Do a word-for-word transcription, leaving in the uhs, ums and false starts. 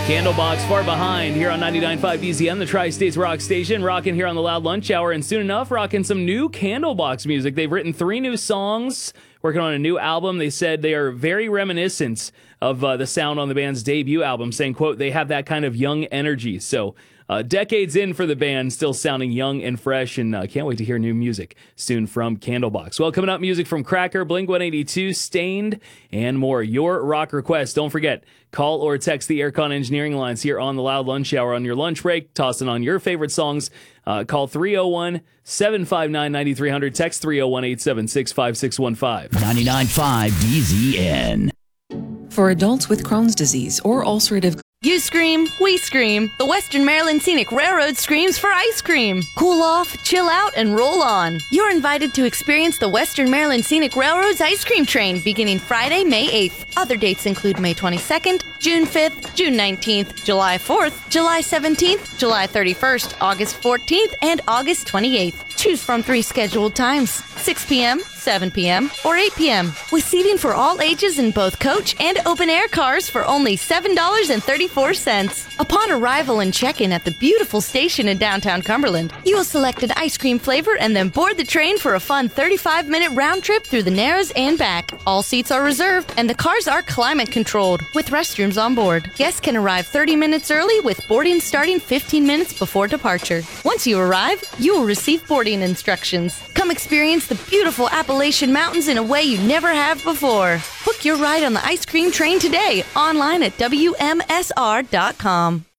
Candlebox Far Behind here on ninety-nine point five D Z M, the Tri-States Rock Station, rocking here on the Loud Lunch Hour, and soon enough, rocking some new Candlebox music. They've written three new songs, working on a new album. They said they are very reminiscent of uh, the sound on the band's debut album, saying, quote, they have that kind of young energy. So uh, decades in for the band, still sounding young and fresh, and uh, can't wait to hear new music soon from Candlebox. Well, coming up, music from Cracker, Blink one eighty-two, Stained, and more. Your rock requests. Don't forget, call or text the Aircon Engineering lines here on the Loud Lunch Hour on your lunch break, tossing on your favorite songs. Uh, call three oh one, seven five nine, nine three hundred, text three oh one, eight seven six, five six one five. ninety-nine point five D Z N. For adults with Crohn's disease or ulcerative... You scream, we scream. The Western Maryland Scenic Railroad screams for ice cream. Cool off, chill out, and roll on. You're invited to experience the Western Maryland Scenic Railroad's ice cream train beginning Friday, May eighth. Other dates include May twenty-second, June fifth, June nineteenth, July fourth, July seventeenth, July thirty-first, August fourteenth, and August twenty-eighth. Choose from three scheduled times, six p.m., seven p.m., or eight p.m., with seating for all ages in both coach and open-air cars for only seven dollars and thirty-four cents. Upon arrival and check-in at the beautiful station in downtown Cumberland, you will select an ice cream flavor and then board the train for a fun thirty-five minute round trip through the Narrows and back. All seats are reserved, and the cars are climate-controlled, with restrooms on board. Guests can arrive thirty minutes early, with boarding starting fifteen minutes before departure. Once you arrive, you will receive boarding instructions. Come experience the beautiful Appalachian Mountains in a way you never have before. Book your ride on the ice cream train today, online at W M S R dot com.